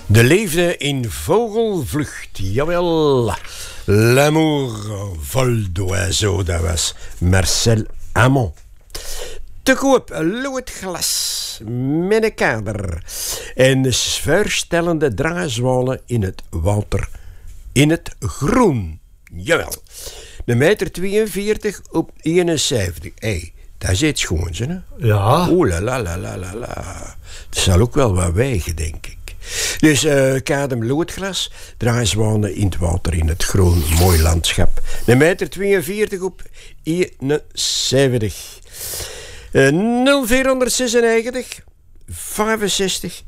De liefde in vogelvlucht, jawel. L'amour vol d'oiseau, dat was Marcel Amont. Te koop, loodglas met een kader en sfeerstellende draaizolen in het water, in het groen, jawel. 1,42 meter op 71. Hey, dat is iets schoons, hè? Ja. Oeh, la. Het zal ook wel wat wegen, denk ik. Dus kadem loodglas, draaizolen in het water, in het groen, mooi landschap. 1,42 meter op 71. 0496 65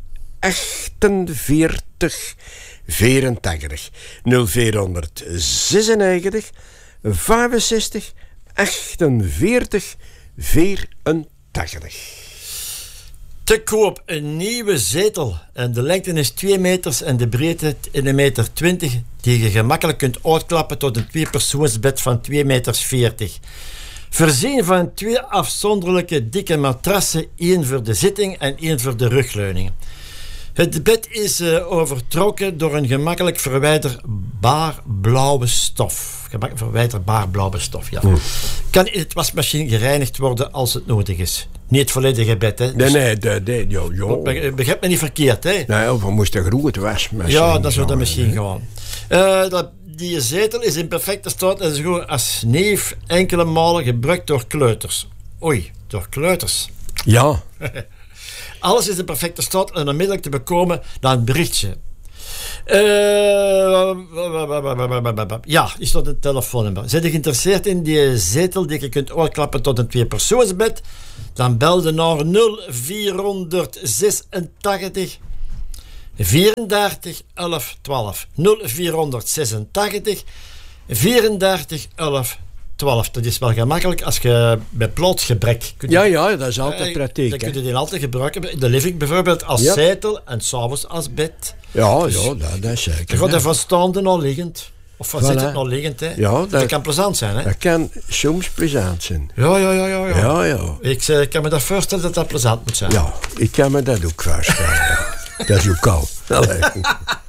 48 84 0496 65 48 84. Te koop een nieuwe zetel. En de lengte is 2 meters en de breedte 1,20 meter, die je gemakkelijk kunt uitklappen tot een 2-persoonsbed van 2,40 meter. Voorzien van 2 afzonderlijke dikke matrassen, 1 voor de zitting en 1 voor de rugleuningen. Het bed is overtrokken door een gemakkelijk verwijderbaar blauwe stof. Ja. Kan in het wasmachine gereinigd worden als het nodig is. Niet het volledige bed, hè. Dus Nee, begrijp me niet verkeerd, hè. Nee, we moesten groeit wasmachine. Ja, dat zou dat misschien gewoon. Die zetel is in perfecte staat en is gewoon als neef enkele malen gebruikt door kleuters. Oei, door kleuters. Ja. Alles is in perfecte staat en onmiddellijk te bekomen naar een berichtje. Ja, is dat een telefoonnummer. Zijn je geïnteresseerd in die zetel die je kunt uitklappen tot een 2-persoonsbed? Dan bel je naar 0486 34 11 12. 0486 34 11 12. Dat is wel gemakkelijk als je bij plaatsgebrek kunt. Ja, dat is altijd prettig. Dan kun je die altijd gebruiken. In de living bijvoorbeeld als zetel en s'avonds als bed. Ja, dat is zeker. Je gaat er van staande naar liggend. Of van zitten naar liggend. Hè. Ja, dat kan plezant zijn. Hè. Dat kan soms plezant zijn. Ja. Ik kan me dat voorstellen dat dat plezant moet zijn. Ja, ik kan me dat ook voorstellen. Dat is ook al.